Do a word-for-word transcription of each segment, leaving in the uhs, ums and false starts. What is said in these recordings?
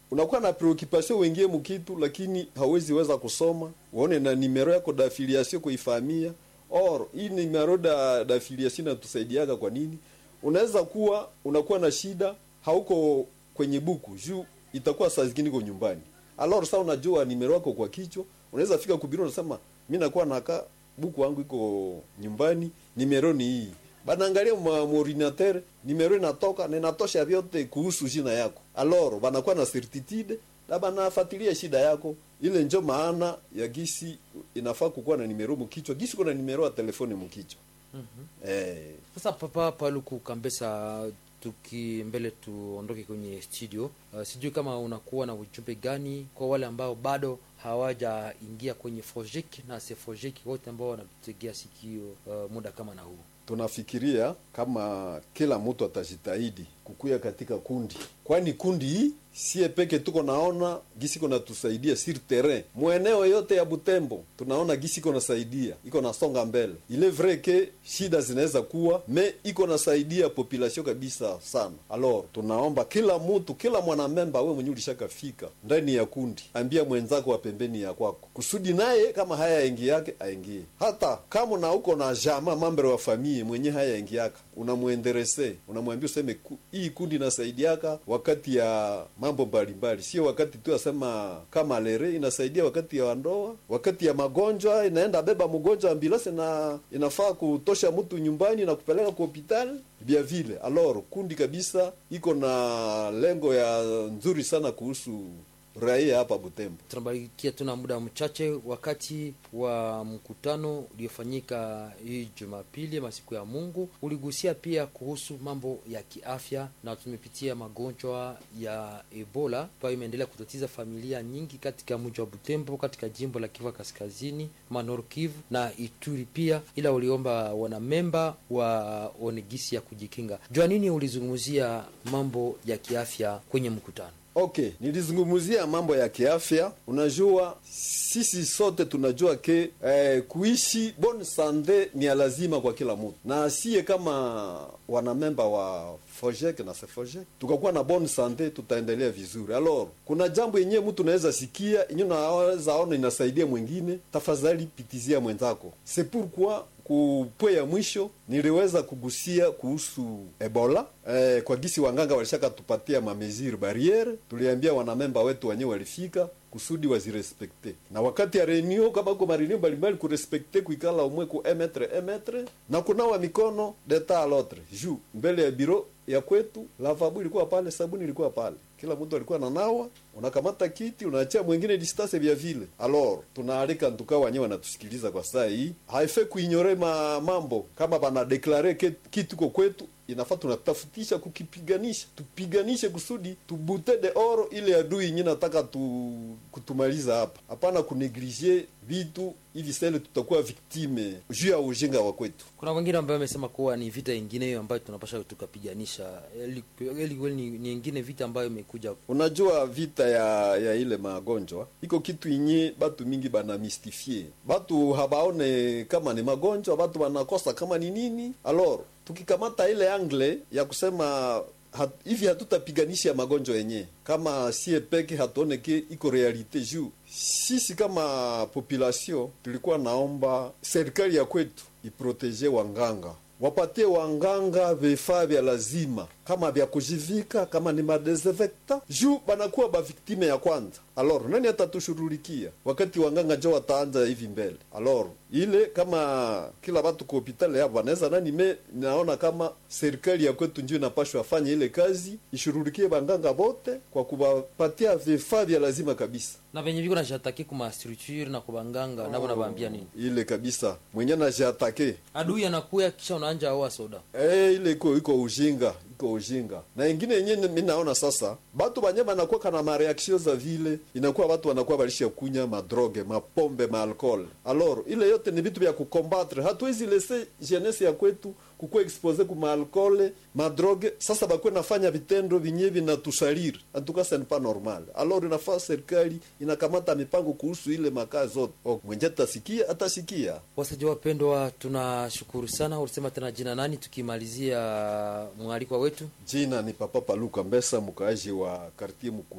unakuwa na preoccupation wengie mkitu, lakini hawezi weza kusoma uone na numero yako d'affiliation kuifahamia. Or hii numero da d'affiliation inatusaidiaga kwa nini? Unaweza kuwa unakuwa na shida hauko kwenye buku juu itakuwa saa zingine kwa nyumbani. Alors sasa unajua numero yako kwa kichwa, unaweza fika kubiro unasema mimi nakuwa naka buku wangu iko nyumbani, numero ni hii. Banaangalia mu ordinateur, numero inatoka na inatosha vyote kuhusu jina yako. Alors banakuwa na certitude na banafuatilia shida yako. Ile ndio maana ya gisi inafaa kukuwa na numero mkichwa. Gisi kuna numero ya telefoni mkichwa. Mhm. Mm eh sasa Papa Paluku Kambesa, tuki mbele tuondoke kwenye studio. Uh, sijui kama unakuwa na ujumbe gani kwa wale ambao bado hawaja ingia kwenye Fojek na se Fojek wote ambao wanatutegea sikio uh, muda kama na huu. Tunafikiria kama kila mtu atajitahidi kukuya katika kundi, kwani kundi hii sie peke tuko naona gisi kona tusaidia sur terrain mweneo yote ya Butembo. Tunaona gisi kona saidia iko nasonga mbele. Ile vrai que shida zinaweza kuwa me iko nasaidia population kabisa sana. Alors tunaomba kila mtu, kila mwanamemba, wewe mwenyewe ulishakafika ndani ya kundi, ambia mwenzako wa pembeni ya kwako kusudi naye kama haya ingi yake aingie. Hata kama na uko na jamaa mambo wa familia mwenye haya ingi yake, unamuenderese, unamwambia useme ku, hii kundi nasaidiaka wakati ya mambo mbalimbali, sio wakati tu asema kama lere inasaidia wakati ya ndoa, wakati ya magonjwa inaenda beba mgonjwa ambulance na inafaa kutosha mtu nyumbani na kupeleka kwa hospitali bia vile. Alors kundi kabisa iko na lengo ya nzuri sana kuhusu raia hapa Butembo. Tunabarikia tuna muda mchache wakati wa mkutano uliofanyika hii Jumapili masiku ya Mungu. Uligusia pia kuhusu mambo ya kiafya na tumepitia magonjwa ya Ebola ambayo imeendelea kutatiza familia nyingi katika mji wa Butembo, katika jimbo la Kivu Kaskazini, Nord Kivu na Ituri pia, ila uliomba wanamemba wa onegisi ya kujikinga. Jua nini ulizungumzia mambo ya kiafya kwenye mkutano? Okay, nilizungumzia mambo ya kiafya. Unajua sisi sote tunajua ke eh, kuishi bonne santé ni lazima kwa kila mtu. Na asiye kama wanamemba wa Fojek na Sefojek tukakuwa na bonne santé tutaendelea vizuri. Alors, kuna jambo yenyewe mtu anaweza sikia, yenyewe naweza ona inasaidia mwingine, tafadhali pitizia mwenzako. C'est pourquoi kupwe ya mwisho niliweza kugusia kuhusu Ebola. Eh, kwa gisi wanganga walishaka tupatia ma mesure barriere, tuliambia wanamemba wetu wenyewe walifika kusudi wazirespekte. Na wakati ya reunion kama uko mareunion mbalimbali kurespekte kuikala umwe ku un metre un metre na kunawa mikono d'etat à l'autre. Ju mbele ya biro ya kwetu lavabo ilikuwa pale, sabuni ilikuwa pale. Kila mtu alikuwa ananawa, unakamata kiti, unaachia mwingine distance vya vile. Alors, tunaalika ntukao wenyewe wanatusikiliza kwa saa hii. Haifai kuignore ma mambo kama bana declare kitu kwa kwetu, inafaa tunatafutisha kukipiganisha, tupiganishe kusudi tubute de oro ile adui yenyewe nataka tu kutumaliza hapa. Hapana kuneglige vitu hivi sele tutakuwa victime juu ya ujinga wa kwetu. Kuna wengine ambao wamesema kuwa ni vita nyingine hiyo ambayo tunapaswa tukapiganisha. Eli, eli, eli ni, ni nyingine vita ambayo imekuja. Unajua vita ya ya ile magonjwa iko kitu yenye batu mingi bana mystifie. Batu habaone kama ni magonjwa, batu banakosa kama ni nini. Alors tukikamata ile angle ya kusema hat, hivi hatutapiganisha magonjwa yenyewe kama sie peke hatuone ke iko realite juu sisi kama population tulikuwa naomba serikali ya kwetu iprotege wanganga, wapatie wanganga vifaa vya lazima kama vya kujivika, kama ni madesinfectant juu banakuwa ba victime ya kwanza. Alors nani atatushughulikia wakati wanganga jo wataanza hivi mbele? Alors ile kama kila watu kwa hospitali hapa wanaweza nani, me naona kama serikali ya kwetu ndio inapaswa afanye ile kazi, ishughulikie wanganga wote kwa kuwapatia vifaa vya lazima kabisa. Na venye viko na jatake kuma structure na kubanganga oh, nabo nabaambia nini? Ile kabisa mwenye na jatake adui anakuya kisha unaanja au soda. Eh, ile iko iko ujinga, iko ujinga. Na ingine yenyewe mimi naona sasa batu banyama nakuwa kana ma reaction za vile, inakuwa watu wanakuwa balisha kunya madroge, mapombe, maalcool. Alors ile yote ni vitu vya kukombattre. Hatuwezi laisser jeunesse ya kwetu kukuwa expose ku maalcool, madroge. Sasa bakwe nafanya vitendo vinyevi na tusaliri. Antuka c'est pas normal. Alors inafaa serikali inakamata mipango kuhusu ile makazi zote. Oh, mwenje tasikia atasikia. Wasaji wapendwa, tunashukuru sana. Ulisema tena jina nani tukimalizia mwaliko wetu? Jina ni Papa Paluku Kambesa, mkaaji wa quartier Mukuna,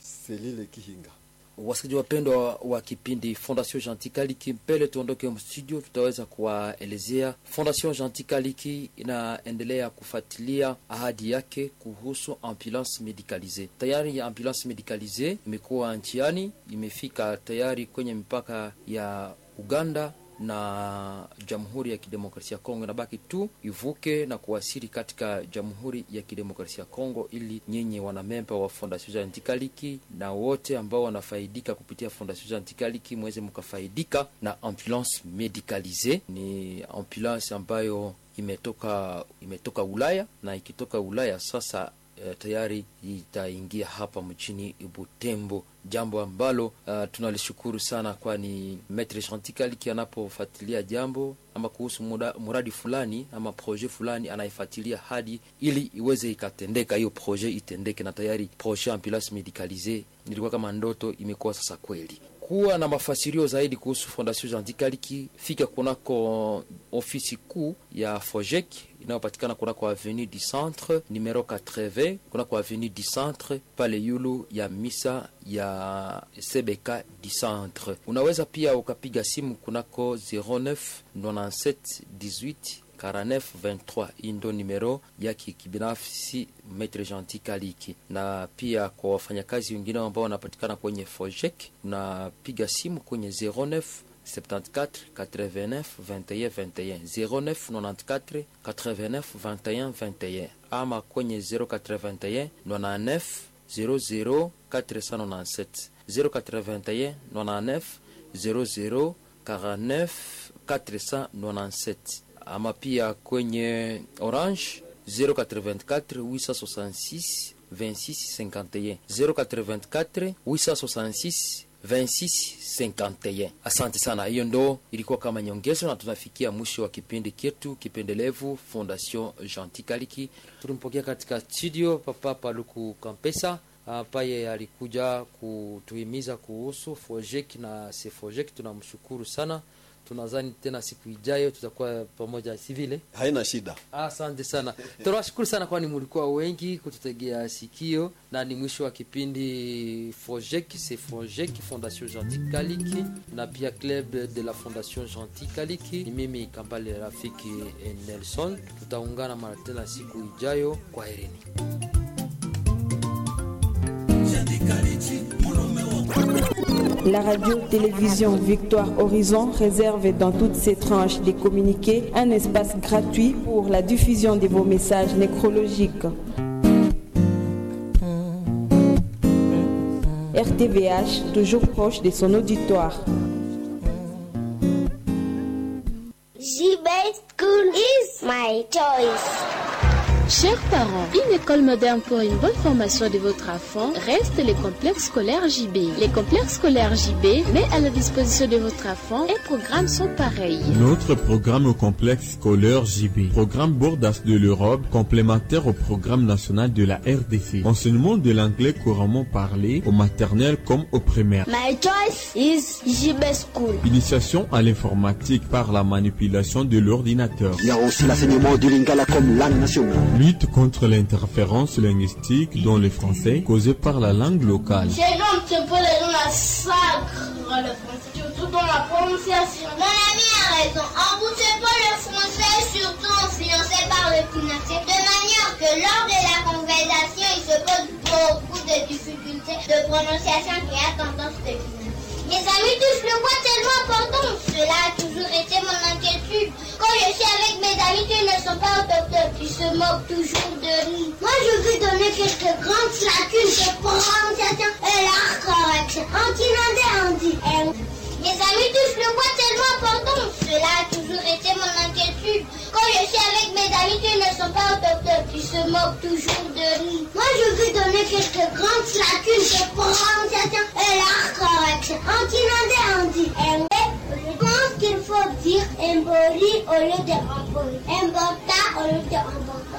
Selile Kihinga. Wasikilizaji wapendwa wa kipindi Fondation Gentil Kaliki, mbele tuondoke studio, tutaweza kuwaelezea Fondation Gentil Kaliki inaendelea kufuatilia ahadi yake kuhusu ambulance medicalisée. Tayari ya ambulance medicalisée imekuwa njiani, imefika tayari kwenye mipaka ya Uganda na Jamhuri ya Kidemokrasia ya Kongo, na baki tu ivuke na kuwasili katika Jamhuri ya Kidemokrasia ya Kongo, ili nyinyi wanamemba wa Fondation Gentil Kaliki na wote ambao wanafaidika kupitia Fondation Gentil Kaliki mweze mkafaidika na ambulance medicalisée. Ni ambulance ambayo imetoka imetoka Ulaya, na ikitoka Ulaya sasa Uh, tayari itaingia hapa mjini Butembo, jambo ambalo uh, tunalishukuru sana, kwani Maître Gentil Kaliki anapofuatilia jambo ama kuhusu muradi fulani ama projet fulani, anaifuatilia hadi ili iweze ikatendeka, hiyo projet itendeke, na tayari projet ambulance medicalisée nilikuwa kama ndoto, imekuwa sasa kweli. Kuwa na mafasirio zaidi kuhusu Fondation Gentil Kaliki, fika kunako ofisi kuu ya Fojek inayopatikana kunako Avenue du Centre numero quatre-vingts, kunako Avenue du Centre pale yulu ya misa ya C B K du Centre. Unaweza pia ukapiga simu kunako zero neuf quatre-vingt-sept dix-huit quarante-neuf vingt-trois, indo numero yaki kibinafsi Maître Gentil Kaliki. Na pia kwa wafanyakazi wengine ambao wanapatikana kwenye Fojek, unapiga simu kwenye zero neuf soixante-quatorze quatre-vingt-neuf vingt et un vingt et un, zero neuf quatre-vingt-quatorze quatre-vingt-neuf vingt et un vingt et un, ama kwenye zero quatre-vingt-un quatre-vingt-neuf zéro zéro quatre cent quatre-vingt-dix-sept, zero quatre-vingt-un quatre-vingt-neuf zéro zéro quarante-neuf quatre cent quatre-vingt-dix-sept, ama pia kwenye Orange zero quatre-vingt-quatre huit cent soixante-six vingt-six cinquante et un, zero quatre-vingt-quatre huit cent soixante-six vingt-six cinquante et un. Asante sana. Hiyo ndo ilikuwa kama nyongezo, na tunafikia mwisho wa kipindi chetu kipendelevu Fondation Gentil Kaliki. Tulimpokea katika studio Papa Paluku Kampesa, paye alikuja kutuhimiza kuhusu Fojek na se Fojek. Tunamshukuru sana. Tunazani tena siku ijayo tutakuwa pamoja, si vile? Haina shida. Asante sana. Tunawashukuru sana, kwani mlikuwa wengi kututegea sikio, na ni mwisho wa kipindi Fojek, c'est Fojek Fondation Gentil Kaliki, na pia Club de la Fondation Gentil Kaliki. Ni mimi Kambale Rafiki Nelson. Tutaungana mara tena siku ijayo. Kwa herini. La radio-télévision Victoire Horizon réserve dans toutes ses tranches des communiqués un espace gratuit pour la diffusion de vos messages nécrologiques. R T V H, toujours proche de son auditoire. J B School is my choice. Chers parents, une école moderne pour une bonne formation de votre enfant reste le complexe scolaire J B. Les complexes scolaires J B met à la disposition de votre enfant un programme sans pareil. Notre programme au complexe scolaire J B, programme Bordas de l'Europe, complémentaire au programme national de la R D C. Enseignement de l'anglais couramment parlé au maternel comme au primaire. My choice is J B School. Initiation à l'informatique par la manipulation de l'ordinateur. Il y a aussi l'enseignement du lingala comme langue nationale. Lutte contre l'interférence linguistique dans le français causée par la langue locale. C'est donc un peu les gens la sacre le français, surtout dans la prononciation. Mon ami a raison. En vous c'est pas le français, surtout influencé par le financier, de manière que lors de la conversation, il se pose beaucoup de difficultés de prononciation qui a tendance de financer. Mes amis touchent le bois tellement important. Cela a toujours été mon inquiétude. Quand je suis avec mes amis qui ne sont pas autochtones, ils se moquent toujours de nous. Moi, je veux donner quelques grandes lacunes de prononciation et leur correction. Anti-landais, on dit. Mes amis touchent le bois tellement important. Cela a toujours été mon inquiétude. Quand je suis avec mes amis qui ne sont pas autochtones, ils se moquent toujours de nous. Moi, je veux donner quelques grandes lacunes de prononciation et leur correction. Anti-landais, on dit. Je pense qu'il faut dire emboli au lieu de emboli. Embota au lieu de embota.